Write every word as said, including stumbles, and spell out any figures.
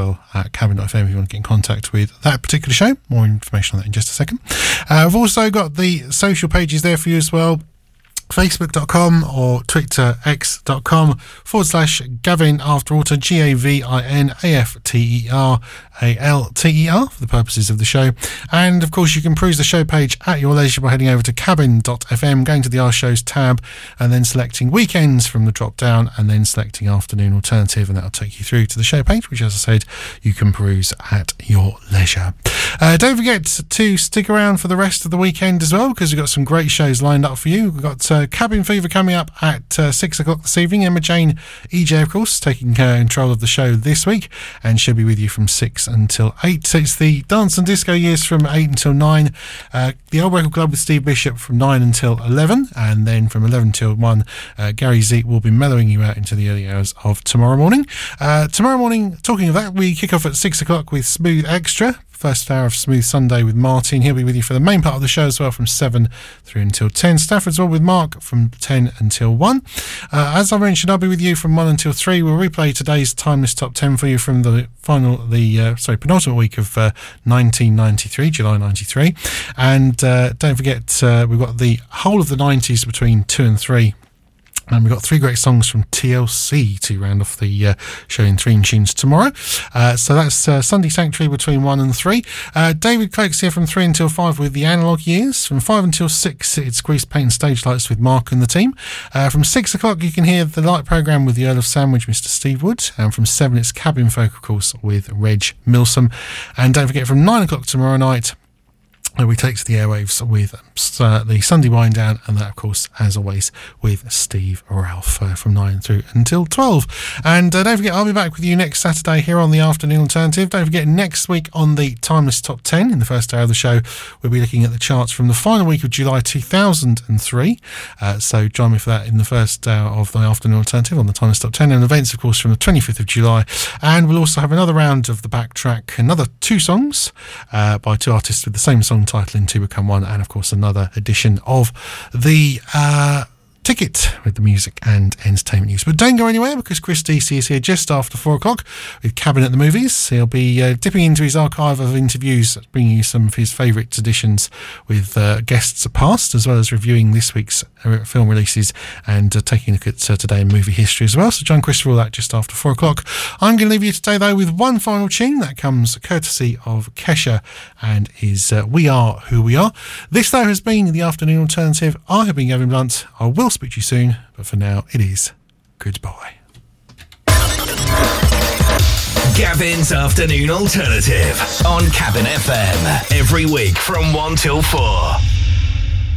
well at cabin dot f m if you want to get in contact with that particular show. More information on that in just a second. Uh, I've also got the social pages there for you as well. facebook dot com or twitter x dot com forward slash Gavin Afterwater, G A V I N A F T E R A L T E R for the purposes of the show. And of course you can peruse the show page at your leisure by heading over to cabin dot f m, going to the Our Shows tab and then selecting weekends from the drop down and then selecting afternoon alternative, and that'll take you through to the show page, which, as I said, you can peruse at your leisure. Uh, don't forget to stick around for the rest of the weekend as well, because we've got some great shows lined up for you. We've got uh, Cabin Fever coming up at uh, six o'clock this evening. Emma Jane E J, of course, taking uh, control of the show this week, and she'll be with you from six until eight. So it's the dance and disco years from eight until nine. Uh, the Old Record Club with Steve Bishop from nine until eleven, and then from eleven till one, uh, Gary Zeek will be mellowing you out into the early hours of tomorrow morning. Uh, tomorrow morning, talking of that, we kick off at six o'clock with Smooth Extra. First hour of Smooth Sunday with Martin. He'll be with you for the main part of the show as well, from seven through until ten. Stafford's All with Mark from ten until one. Uh, as I mentioned, I'll be with you from one until three. We'll replay today's Timeless Top ten for you from the final, the uh, sorry, penultimate week of uh, nineteen ninety-three, July ninety-three. And uh, don't forget, uh, we've got the whole of the nineties between two and three. And we've got three great songs from T L C to round off the uh, show in Three Tunes tomorrow. Uh, so that's uh, Sunday Sanctuary between one and three. Uh, David Cloak's here from three until five with the Analog Years. From five until six, it's Grease Paint and Stage Lights with Mark and the team. Uh, from six o'clock, you can hear the light programme with the Earl of Sandwich, Mister Steve Wood. And from seven, it's Cabin Folk, of course, with Reg Milsom. And don't forget, from nine o'clock tomorrow night, we take to the airwaves with uh, the Sunday Wind Down, and that, of course, as always, with Steve Ralph uh, from nine through until twelve. And uh, don't forget, I'll be back with you next Saturday here on the Afternoon Alternative. Don't forget, next week on the Timeless Top ten, in the first hour of the show, we'll be looking at the charts from the final week of July two thousand three. Uh, so join me for that in the first hour of the Afternoon Alternative on the Timeless Top ten, and events, of course, from the twenty-fifth of July. And we'll also have another round of the Backtrack, another two songs uh, by two artists with the same song title in Two Become One, and of course another edition of the uh, Ticket with the music and entertainment news. But don't go anywhere, because Chris D C is here just after four o'clock with Cabin at the Movies. He'll be uh, dipping into his archive of interviews, bringing you some of his favourite editions with uh, guests past, as well as reviewing this week's uh, film releases and uh, taking a look at uh, today in movie history as well. So join Chris for all that just after four o'clock. I'm going to leave you today, though, with one final tune that comes courtesy of Kesha and his uh, We Are Who We Are. This, though, has been the Afternoon Alternative. I have been Gavin Blunt. I will speak to you soon, but for now it is goodbye. Gavin's Afternoon Alternative on Cabin F M, every week from one till four.